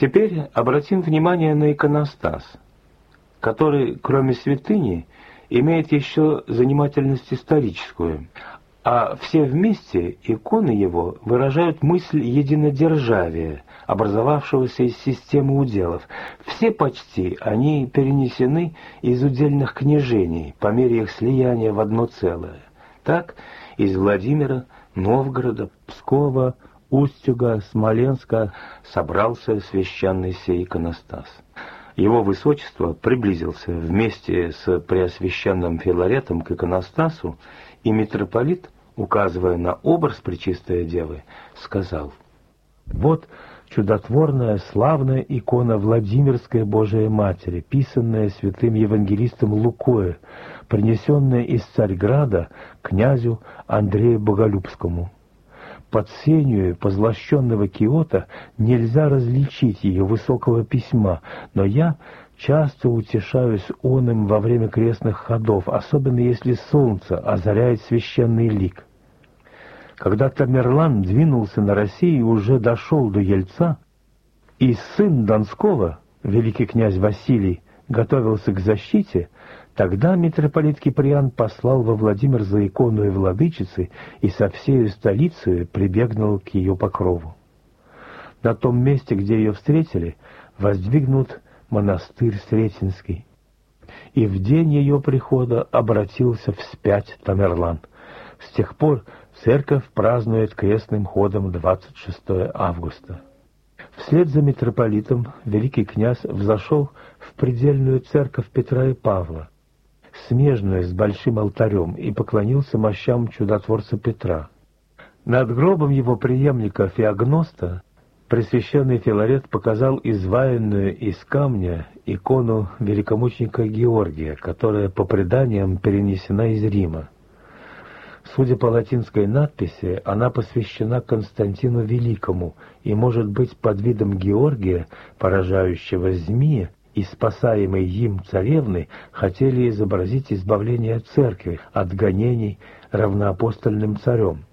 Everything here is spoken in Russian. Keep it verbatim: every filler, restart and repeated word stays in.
Теперь обратим внимание на иконостас, который, кроме святыни, имеет еще занимательность историческую, а все вместе иконы его выражают мысль единодержавия, образовавшегося из системы уделов. Все почти они перенесены из удельных княжений по мере их слияния в одно целое. Так, из Владимира, Новгорода, Пскова, Устюга, Смоленска собрался священный сей иконостас. Его высочество приблизился вместе с преосвященным Филаретом к иконостасу, и митрополит, указывая на образ Пречистой Девы, сказал: «Вот чудотворная славная икона Владимирской Божией Матери, писанная святым евангелистом Лукою, принесенная из Царьграда князю Андрею Боголюбскому. Под сенью позлощенного киота нельзя различить ее высокого письма, но я часто утешаюсь оным во время крестных ходов, особенно если солнце озаряет священный лик. Когда Тамерлан двинулся на Россию и уже дошел до Ельца, и сын Донского, великий князь Василий, готовился к защите, тогда митрополит Киприан послал во Владимир за иконой владычицы и со всей столицей прибегнул к ее покрову. На том месте, где ее встретили, воздвигнут монастырь Сретенский, и в день ее прихода обратился вспять Тамерлан. С тех пор церковь празднует крестным ходом двадцать шестое августа. Вслед за митрополитом великий князь взошел в предельную церковь Петра и Павла, смежную с большим алтарем, и поклонился мощам чудотворца Петра. Над гробом его преемника Феогноста пресвященный Филарет показал изваянную из камня икону великомученика Георгия, которая по преданиям перенесена из Рима. Судя по латинской надписи, она посвящена Константину Великому и может быть под видом Георгия, поражающего змея, и спасаемой им царевны хотели изобразить избавление церкви от гонений равноапостольным царем.